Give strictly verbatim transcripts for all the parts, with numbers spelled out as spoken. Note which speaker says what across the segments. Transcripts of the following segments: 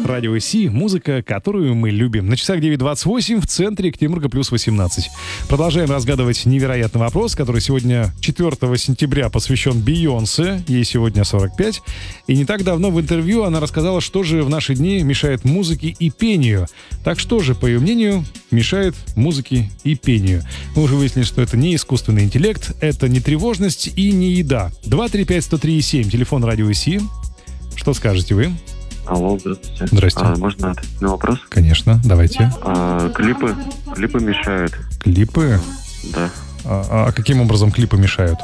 Speaker 1: Радио Си, музыка, которую мы любим. На часах девять двадцать восемь, в центре Екатеринбурга плюс восемнадцать. Продолжаем разгадывать невероятный вопрос, который сегодня, четвёртого сентября, посвящен Бейонсе. Ей сегодня сорок пять. И не так давно в интервью она рассказала, что же в наши дни мешает музыке и пению. Так что же, по ее мнению, мешает музыке и пению? Мы уже выяснили, что это не искусственный интеллект, это не тревожность и не еда. два три пять сто три семь, телефон Радио Си. Что скажете вы?
Speaker 2: Алло, здравствуйте.
Speaker 1: Здрасте.
Speaker 2: А, можно ответить на вопрос?
Speaker 1: Конечно, давайте.
Speaker 2: А, клипы. Клипы мешают.
Speaker 1: Клипы?
Speaker 2: Да.
Speaker 1: А, а каким образом клипы мешают?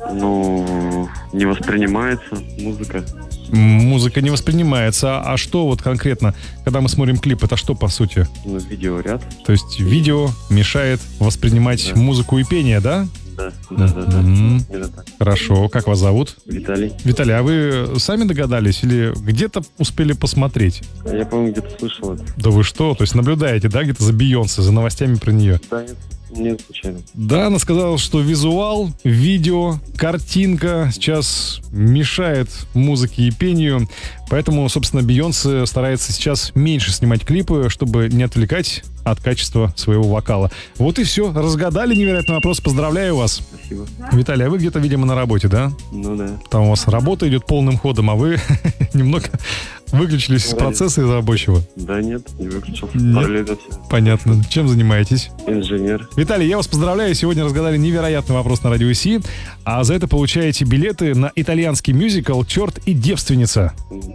Speaker 2: Ну, не воспринимается музыка.
Speaker 1: Музыка не воспринимается. А что вот конкретно, когда мы смотрим клип, это что по сути?
Speaker 2: Ну, видеоряд.
Speaker 1: То есть видео мешает воспринимать
Speaker 2: Да.
Speaker 1: музыку и пение, да?
Speaker 2: Да, да, да, да.
Speaker 1: М-м.
Speaker 2: Именно так.
Speaker 1: Хорошо. Как вас зовут?
Speaker 2: Виталий.
Speaker 1: Виталий, а вы сами догадались или где-то успели посмотреть?
Speaker 2: Я, по-моему, где-то слышал это.
Speaker 1: Да вы что? То есть наблюдаете, да, где-то за Бейонсе, за новостями про нее?
Speaker 2: Да, нет, нет, случайно.
Speaker 1: Да, она сказала, что визуал, видео, картинка сейчас мешает музыке и пению. Поэтому, собственно, Бейонсе старается сейчас меньше снимать клипы, чтобы не отвлекать от качества своего вокала. Вот и все. Разгадали невероятный вопрос. Поздравляю вас.
Speaker 2: Спасибо.
Speaker 1: Виталий, а вы где-то, видимо, на работе, да?
Speaker 2: Ну да.
Speaker 1: Там у вас работа идет полным ходом, а вы немного выключились из процесса из рабочего.
Speaker 2: Да нет, не выключился.
Speaker 1: Нет.
Speaker 2: Параллельно все.
Speaker 1: Понятно. Чем занимаетесь?
Speaker 2: Инженер.
Speaker 1: Виталий, я вас поздравляю. Сегодня разгадали невероятный вопрос на Радио Си. А за это получаете билеты на итальянский мюзикл «Черт и девственница».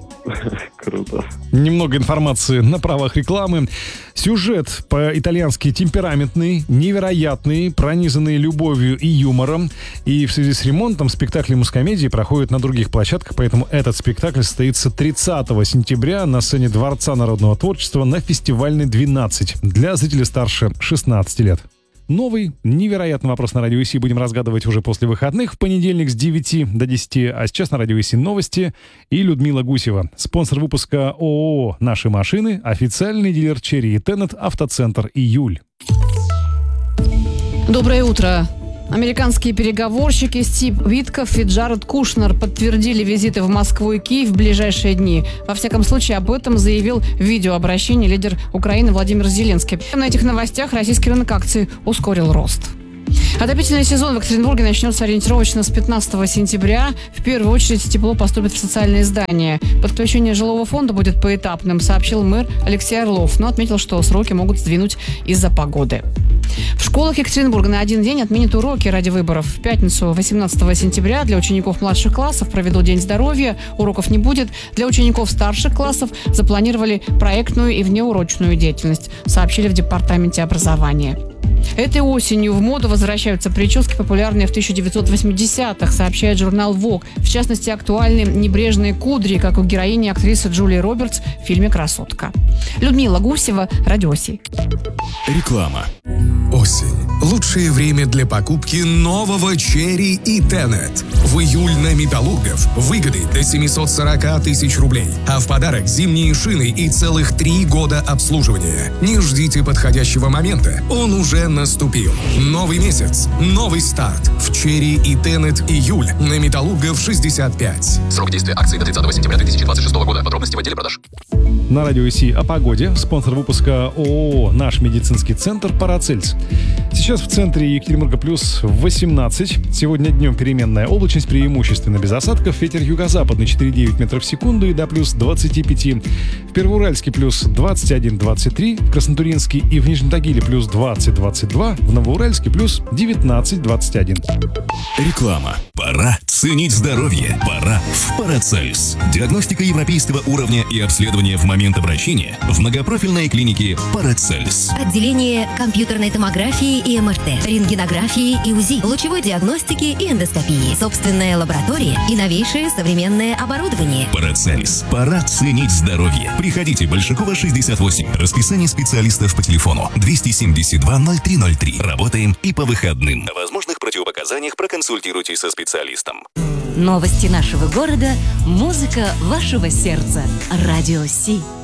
Speaker 2: Круто.
Speaker 1: Немного информации на правах рекламы. Сюжет по-итальянски темпераментный, невероятный, пронизанный любовью и юмором. И в связи с ремонтом спектакли мускомедии проходят на других площадках, поэтому этот спектакль состоится тридцатого сентября на сцене Дворца народного творчества на фестивальной двенадцать для зрителей старше шестнадцати лет. Новый невероятный вопрос на Радио Си будем разгадывать уже после выходных в понедельник с девяти до десяти. А сейчас на Радио Си новости и Людмила Гусева. Спонсор выпуска ООО «Наши машины», официальный дилер Черри и Теннет, автоцентр «Июль».
Speaker 3: Доброе утро. Американские переговорщики Стив Уиткоф и Джаред Кушнер подтвердили визиты в Москву и Киев в ближайшие дни. Во всяком случае, об этом заявил в видеообращении лидер Украины Владимир Зеленский. На этих новостях российский рынок акций ускорил рост. Отопительный сезон в Екатеринбурге начнется ориентировочно с пятнадцатого сентября. В первую очередь тепло поступит в социальные здания. Подключение жилого фонда будет поэтапным, сообщил мэр Алексей Орлов, но отметил, что сроки могут сдвинуть из-за погоды. В школах Екатеринбурга на один день отменят уроки ради выборов. В пятницу, восемнадцатого сентября, для учеников младших классов проведут День здоровья. Уроков не будет. Для учеников старших классов запланировали проектную и внеурочную деятельность, сообщили в Департаменте образования. Этой осенью в моду возвращаются прически, популярные в тысяча девятьсот восьмидесятых, сообщает журнал Vogue. В частности, актуальны небрежные кудри, как у героини актрисы Джулии Робертс в фильме «Красотка». Людмила Гусева, Радио Си.
Speaker 4: Реклама. Осень. Лучшее время для покупки нового Черри и Теннет. В июль на Металлургов выгоды до семьсот сорок тысяч рублей. А в подарок зимние шины и целых три года обслуживания. Не ждите подходящего момента. Он уже наступил. Новый месяц. Новый старт. В Черри и Теннет июль на Металлургов шестьдесят пять.
Speaker 5: Срок действия акции до тридцатого сентября две тысячи двадцать шестого года. Подробности в отделе продаж.
Speaker 1: На Радио Си о погоде. Спонсор выпуска ООО «Наш медицинский центр Парацельс». Сейчас в центре Екатеринбурга плюс восемнадцать. Сегодня днем переменная облачность, преимущественно без осадков. Ветер юго-западный четыре целых девять десятых метров в секунду и до плюс двадцати пяти. В Первоуральске плюс двадцать один двадцать три. В Краснотурьинске и в Нижнем Тагиле плюс двадцать двадцать два. В Новоуральске плюс девятнадцать двадцать один.
Speaker 4: Реклама. Пора ценить здоровье. Пора в Парацельс. Диагностика европейского уровня и обследование в момент обращения в многопрофильной клинике Парацельс.
Speaker 6: Отделение компьютерной томографии и эм эр тэ, рентгенографии и УЗИ, лучевой диагностики и эндоскопии, собственная лаборатория и новейшее современное оборудование.
Speaker 4: Парацельс. Пора ценить здоровье. Приходите, Большакова, шестьдесят восемь. Расписание специалистов по телефону двести семьдесят два ноль три ноль три. Работаем и по выходным. О возможных противопоказаниях проконсультируйтесь со специалистом.
Speaker 6: Новости нашего города, музыка вашего сердца. Радио Си.